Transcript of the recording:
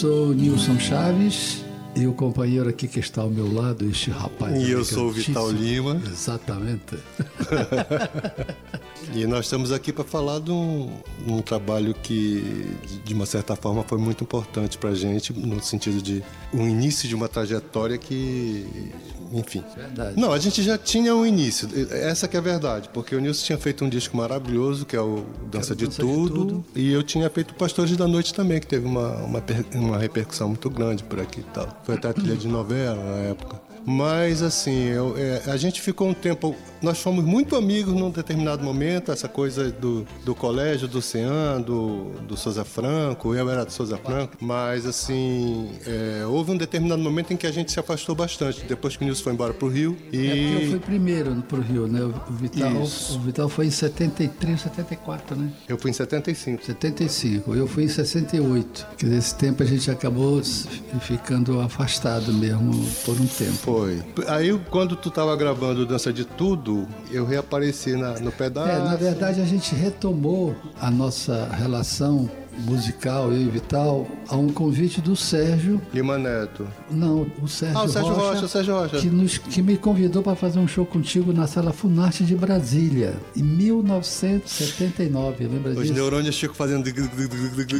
Sou Nilson Chaves e o companheiro aqui que está ao meu lado, este rapaz. E eu sou o Vital Lima. Exatamente. E nós estamos aqui para falar de um trabalho que, de uma certa forma, foi muito importante para a gente, no sentido de um início de uma trajetória que, enfim... Verdade. Não, a gente já tinha um início, essa que é a verdade, porque o Nilson tinha feito um disco maravilhoso, que é o Dança de Tudo, e eu tinha feito Pastores da Noite também, que teve uma repercussão muito grande por aqui e tal. Foi até a trilha de novela na época. Mas, assim, a gente ficou um tempo... Nós fomos muito amigos num determinado momento, essa coisa do colégio, do CEAN, do Souza Franco, eu era do Souza Franco, mas, assim, houve um determinado momento em que a gente se afastou bastante, depois que o Nilson foi embora pro Rio. Porque eu fui primeiro pro Rio, né? O Vital foi em 73, 74, né? Eu fui em 75. 75, eu fui em 68. Porque nesse tempo a gente acabou ficando afastado mesmo por um tempo. Foi. Aí, quando tu tava gravando Dança de Tudo, eu reapareci no pedaço. Na verdade, a gente retomou a nossa relação musical, eu e Vital, a um convite do Sérgio. Lima Neto. Não, o Sérgio o Sérgio Rocha. Que me convidou para fazer um show contigo na Sala Funarte de Brasília, em 1979, lembra disso? Os neurônios ficam fazendo...